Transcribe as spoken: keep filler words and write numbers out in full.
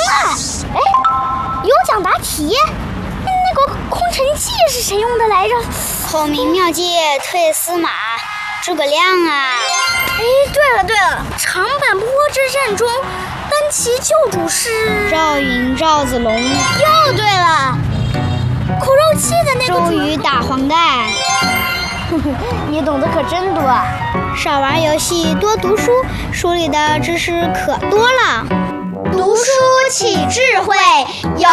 了！哎，有奖答题，那个空城计是谁用的来着？ 孔明妙计退司马，诸葛亮啊！ 哎，对了对了，长坂坡之战中，单骑救主是赵云、赵子龙。 又对了，苦肉计的那个周瑜打黄盖。 你懂得可真多。 少玩游戏，多读书，书里的知识可多了。 读书起智慧，有